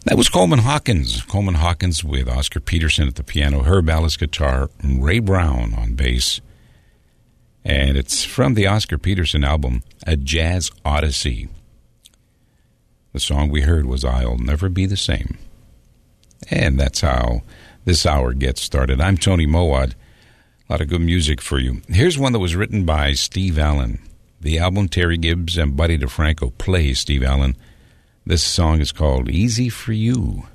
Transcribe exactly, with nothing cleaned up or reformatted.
That was Coleman Hawkins. Coleman Hawkins with Oscar Peterson at the piano, Herb Ellis guitar, and Ray Brown on bass. And it's from the Oscar Peterson album, A Jazz Odyssey. The song we heard was I'll Never Be the Same. And that's how this hour gets started. I'm Tony Mowat. A lot of good music for you. Here's one that was written by Steve Allen. The album Terry Gibbs and Buddy DeFranco play Steve Allen. This song is called Easy for You.